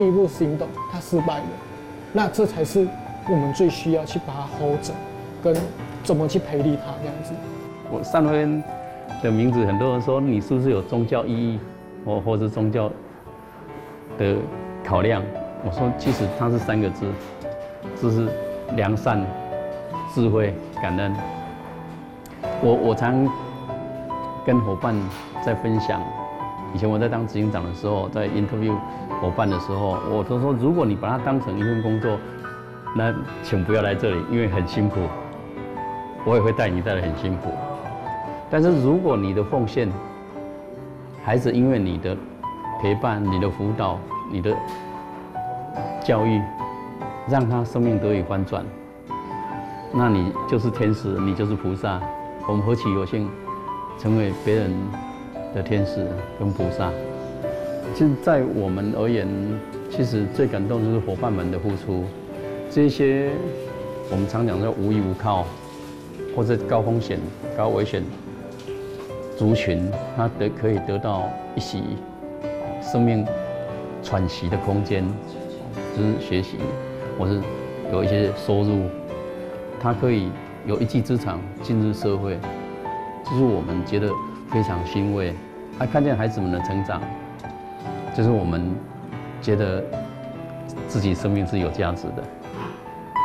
一步行动，他失败了，那这才是我们最需要去把它 hold 着，跟怎么去培力他这样子。 我善慧恩的名字，很多人说你是不是有宗教意义，或是宗教的考量？我说其实它是3个字，就是良善、智慧、感恩。我常跟伙伴在分享，以前我在当执行长的时候，在 interview 伙伴的时候，我都说，如果你把它当成一份工作，那请不要来这里，因为很辛苦。我也会带你带得很辛苦。但是如果你的奉献，孩子因为你的陪伴、你的辅导、你的教育，让他生命得以翻转，那你就是天使，你就是菩萨。我们何其有幸成为别人的天使跟菩萨。其实，在我们而言，其实最感动就是伙伴们的付出。这些我们常讲叫无依无靠，或者高风险、高危险族群，他可以得到一席生命喘息的空间，就是学习，或是有一些收入，他可以有一技之长进入社会，这是我们觉得非常欣慰。看见孩子们的成长，就是我们觉得自己生命是有价值的。